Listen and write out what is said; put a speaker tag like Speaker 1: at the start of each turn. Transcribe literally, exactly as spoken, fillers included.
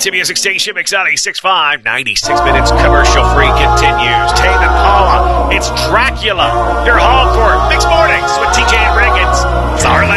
Speaker 1: Country Music Station, Mix ninety-six point five, ninety-six minutes commercial-free continues. Tame Impala, it's Dracula. Your hall for Mixed Mornings with T J and Riggins. It's our